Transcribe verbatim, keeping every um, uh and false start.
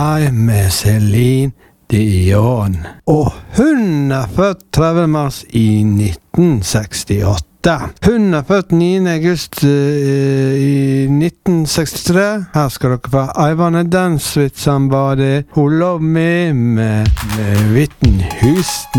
Jeg med Celine Dion. Og hun er født tredje mars i nitten sekstiåtte. Hun er født niende august uh, i nitten sekstitre. Her skal dere få I Wanna Dance With Somebody Who Love Me med, med Whitney Houston.